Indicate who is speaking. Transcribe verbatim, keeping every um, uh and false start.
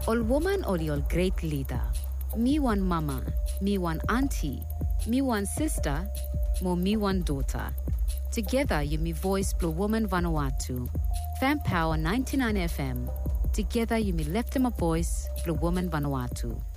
Speaker 1: Ol woman oli ol great leader. Me one mama, me one auntie, me one sister, mo me one daughter. Together you me voice Blue Woman Vanuatu. Fan Power ninety-nine F M. Together you me left him a voice Blue Woman Vanuatu.